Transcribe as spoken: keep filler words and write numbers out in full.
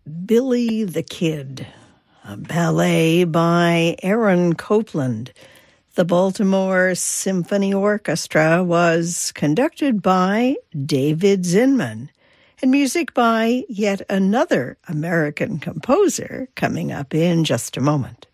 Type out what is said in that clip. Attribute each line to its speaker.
Speaker 1: Billy the Kid, a ballet by Aaron Copland. The Baltimore Symphony Orchestra was conducted by David Zinman, and music by yet another American composer coming up in just a moment.